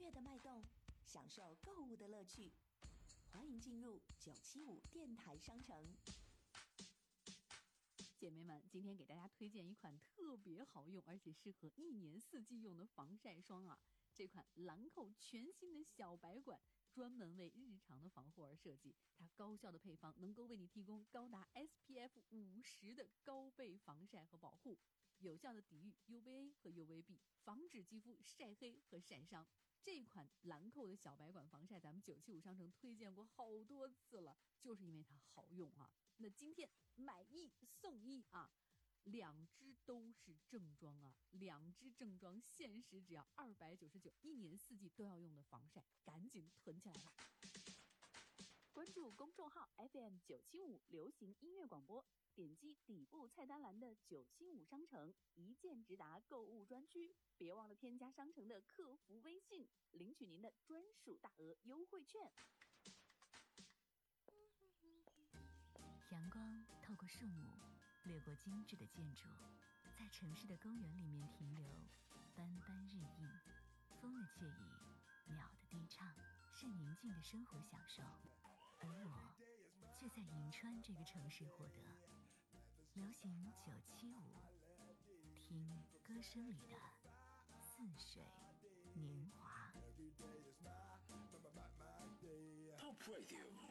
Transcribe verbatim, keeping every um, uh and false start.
乐的脉动，享受购物的乐趣。欢迎进入九七五电台商城。 姐妹们，今天给大家推荐一款特别好用而且适合一年四季用的防晒霜啊！这款兰蔻全新的小白管专门为日常的防护而设计，它高效的配方能够为你提供高达 S P F 五十的高倍防晒和保护，有效的抵御 U V A 和 U V B， 防止肌肤晒黑和晒伤。这款兰蔻的小白管防晒咱们九七五商城推荐过好多次了，就是因为它好用啊。那今天买一送一啊，两支都是正装啊，两支正装限时只要二百九十九，一年四季都要用的防晒，赶紧囤起来吧！关注公众号 F M 九七五流行音乐广播，点击底部菜单栏的九七五商城，一键直达购物专区。别忘了添加商城的客服微信，领取您的专属大额优惠券。 阳光透过树木，掠过精致的建筑，在城市的公园里面停留，斑斑日映。风的惬意，鸟的低唱，是宁静的生活享受。而我却在银川这个城市获得。流行九七五，听歌声里的似水年华。 Top Radio